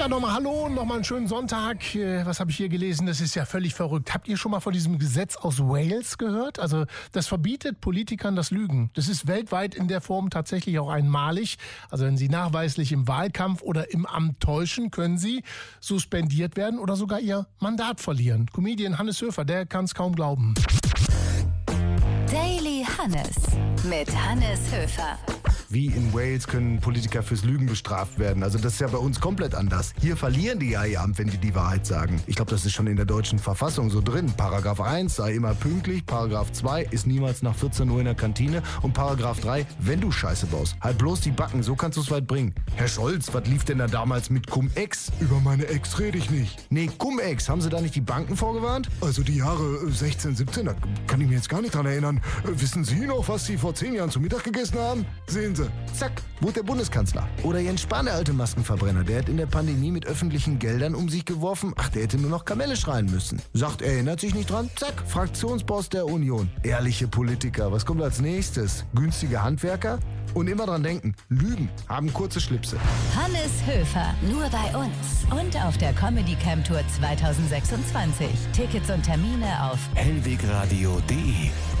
Ja, nochmal hallo, nochmal einen schönen Sonntag. Was habe ich hier gelesen? Das ist ja völlig verrückt. Habt ihr schon mal von diesem Gesetz aus Wales gehört? Also das verbietet Politikern das Lügen. Das ist weltweit in der Form tatsächlich auch einmalig. Also wenn sie nachweislich im Wahlkampf oder im Amt täuschen, können sie suspendiert werden oder sogar ihr Mandat verlieren. Comedian Hannes Höfer, der kann es kaum glauben. Daily Hannes mit Hannes Höfer. Wie in Wales können Politiker fürs Lügen bestraft werden. Also das ist ja bei uns komplett anders. Hier verlieren die ja ihr Amt, wenn die Wahrheit sagen. Ich glaube, das ist schon in der deutschen Verfassung so drin. Paragraph 1, sei immer pünktlich. Paragraph 2, ist niemals nach 14 Uhr in der Kantine. Und Paragraph 3, wenn du Scheiße baust, halt bloß die Backen, so kannst du es weit bringen. Herr Scholz, was lief denn da damals mit Cum-Ex? Über meine Ex rede ich nicht. Nee, Cum-Ex, haben sie da nicht die Banken vorgewarnt? Also die Jahre 16, 17, da kann ich mir jetzt gar nicht dran erinnern. Wissen Sie noch, was Sie vor 10 Jahren zu Mittag gegessen haben? Sehen Sie. Zack, wurde der Bundeskanzler. Oder Jens Spahn, der alte Maskenverbrenner, der hat in der Pandemie mit öffentlichen Geldern um sich geworfen. Ach, der hätte nur noch Kamelle schreien müssen. Sagt, er erinnert sich nicht dran? Zack, Fraktionsboss der Union. Ehrliche Politiker, was kommt als nächstes? Günstige Handwerker? Und immer dran denken, Lügen haben kurze Schlipse. Hannes Höfer, nur bei uns. Und auf der Comedy Camp Tour 2026. Tickets und Termine auf hellwegradio.de